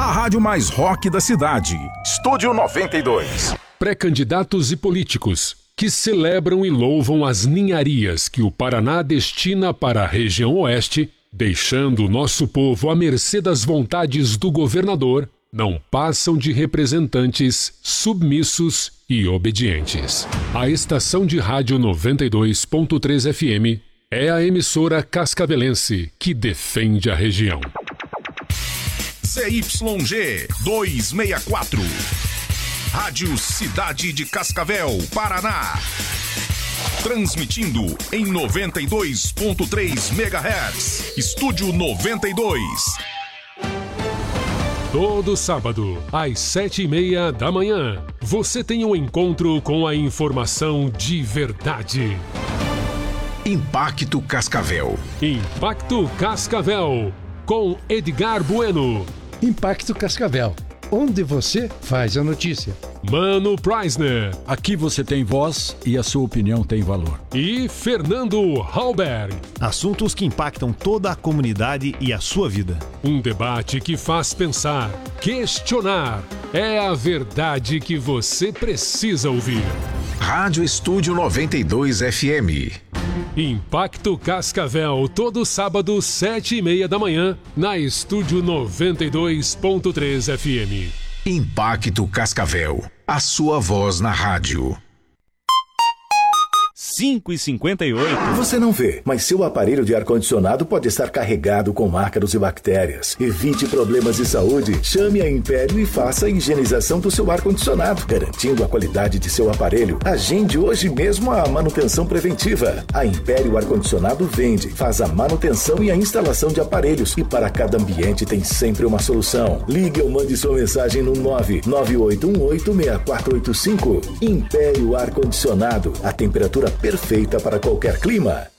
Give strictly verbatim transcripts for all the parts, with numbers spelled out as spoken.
a rádio mais rock da cidade. Estúdio noventa e dois. Pré-candidatos e políticos que celebram e louvam as ninharias que o Paraná destina para a região oeste, deixando o nosso povo à mercê das vontades do governador, não passam de representantes submissos e obedientes. A estação de rádio noventa e dois ponto três F M é a emissora cascavelense que defende a região. Z Y G duzentos e sessenta e quatro. Rádio Cidade de Cascavel, Paraná. Transmitindo em noventa e dois ponto três megahertz. Estúdio noventa e dois. Todo sábado, às sete e meia da manhã, você tem um encontro com a informação de verdade. Impacto Cascavel. Impacto Cascavel, com Edgar Bueno. Impacto Cascavel, onde você faz a notícia. Mano Preisner. Aqui você tem voz e a sua opinião tem valor. E Fernando Halberg. Assuntos que impactam toda a comunidade e a sua vida. Um debate que faz pensar, questionar. É a verdade que você precisa ouvir. Rádio Estúdio noventa e dois F M. Impacto Cascavel, todo sábado, sete e meia da manhã, na Estúdio noventa e dois ponto três F M. Impacto Cascavel, a sua voz na rádio. cinco e cinquenta e oito. Você não vê, mas seu aparelho de ar-condicionado pode estar carregado com ácaros e bactérias. Evite problemas de saúde. Chame a Império e faça a higienização do seu ar-condicionado, garantindo a qualidade de seu aparelho. Agende hoje mesmo a manutenção preventiva. A Império Ar-Condicionado vende, faz a manutenção e a instalação de aparelhos. E para cada ambiente tem sempre uma solução. Ligue ou mande sua mensagem no nove nove oito um oito seis quatro oito cinco. Império Ar-Condicionado. A temperatura perfeita para qualquer clima.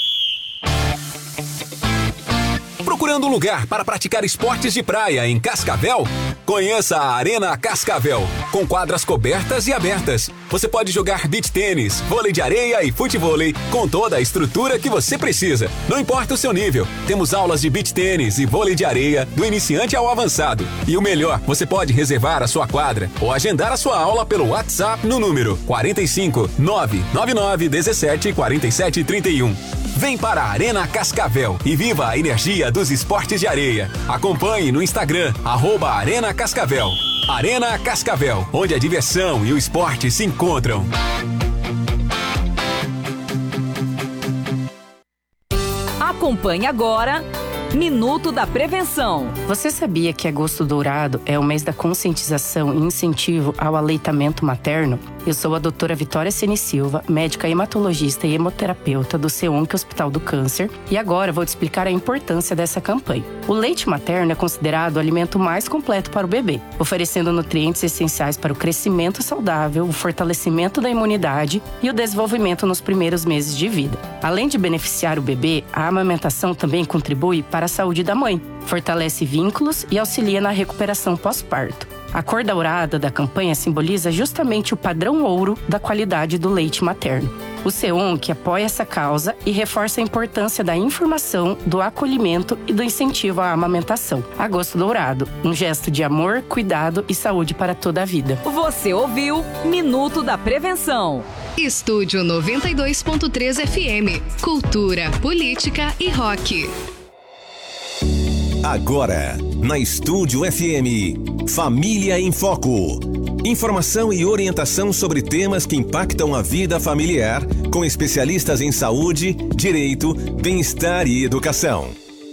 Procurando um lugar para praticar esportes de praia em Cascavel? Conheça a Arena Cascavel, com quadras cobertas e abertas. Você pode jogar beach tênis, vôlei de areia e futevôlei com toda a estrutura que você precisa. Não importa o seu nível, temos aulas de beach tênis e vôlei de areia do iniciante ao avançado. E o melhor, você pode reservar a sua quadra ou agendar a sua aula pelo WhatsApp no número quarenta e cinco, nove nove nove, dezessete, quarenta e sete, trinta e um. Vem para a Arena Cascavel e viva a energia dos esportes de areia. Acompanhe no Instagram, arroba Arena Cascavel. Arena Cascavel, onde a diversão e o esporte se encontram. Acompanhe agora Minuto da Prevenção. Você sabia que Agosto Dourado é o mês da conscientização e incentivo ao aleitamento materno? Eu sou a doutora Vitória Ceni Silva, médica hematologista e hemoterapeuta do CEONC Hospital do Câncer, e agora vou te explicar a importância dessa campanha. O leite materno é considerado o alimento mais completo para o bebê, oferecendo nutrientes essenciais para o crescimento saudável, o fortalecimento da imunidade e o desenvolvimento nos primeiros meses de vida. Além de beneficiar o bebê, a amamentação também contribui para a saúde da mãe, fortalece vínculos e auxilia na recuperação pós-parto. A cor dourada da campanha simboliza justamente o padrão ouro da qualidade do leite materno. O CEONC apoia essa causa e reforça a importância da informação, do acolhimento e do incentivo à amamentação. Agosto Dourado, um gesto de amor, cuidado e saúde para toda a vida. Você ouviu Minuto da Prevenção. Estúdio noventa e dois ponto três F M. Cultura, política e rock. Agora, na Estúdio F M, Família em Foco. Informação e orientação sobre temas que impactam a vida familiar, com especialistas em saúde, direito, bem-estar e educação.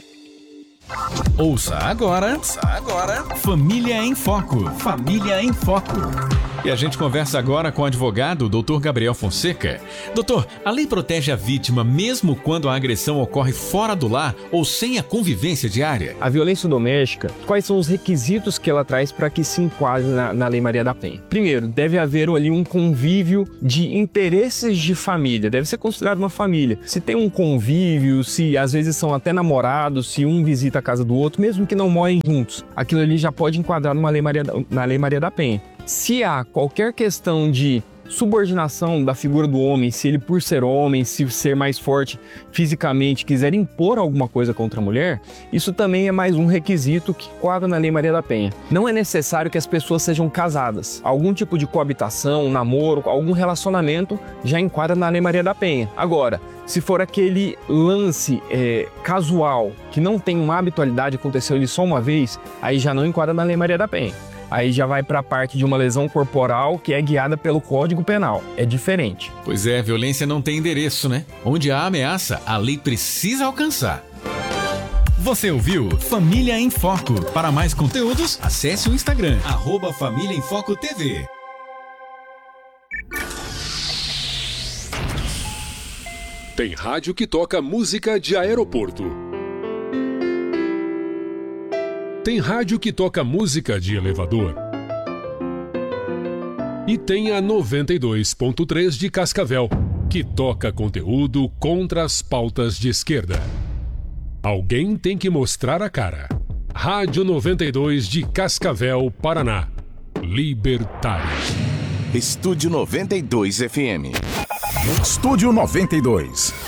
Ouça agora, ouça agora, Família em Foco. Família em Foco. E a gente conversa agora com o advogado doutor Gabriel Fonseca. Doutor, a lei protege a vítima mesmo quando a agressão ocorre fora do lar ou sem a convivência diária? A violência doméstica, quais são os requisitos que ela traz para que se enquadre na, na Lei Maria da Penha? Primeiro, deve haver ali um convívio de interesses de família, deve ser considerado uma família. Se tem um convívio, se às vezes são até namorados, se um visita a casa do outro, mesmo que não morem juntos, aquilo ali já pode enquadrar numa lei Maria, na Lei Maria da Penha. Se há qualquer questão de subordinação da figura do homem, se ele por ser homem, se ser mais forte fisicamente, quiser impor alguma coisa contra a mulher, isso também é mais um requisito que quadra na Lei Maria da Penha. Não é necessário que as pessoas sejam casadas. Algum tipo de coabitação, namoro, algum relacionamento já enquadra na Lei Maria da Penha. Agora, se for aquele lance é, casual, que não tem uma habitualidade, aconteceu ele só uma vez, aí já não enquadra na Lei Maria da Penha. Aí já vai para a parte de uma lesão corporal que é guiada pelo Código Penal. É diferente. Pois é, violência não tem endereço, né? Onde há ameaça, a lei precisa alcançar. Você ouviu Família em Foco. Para mais conteúdos, acesse o Instagram, arroba Família em Foco T V. Tem rádio que toca música de aeroporto. Tem rádio que toca música de elevador. E tem a noventa e dois ponto três de Cascavel, que toca conteúdo contra as pautas de esquerda. Alguém tem que mostrar a cara. Rádio noventa e dois de Cascavel, Paraná. Libertário. Estúdio noventa e dois F M. Estúdio noventa e dois.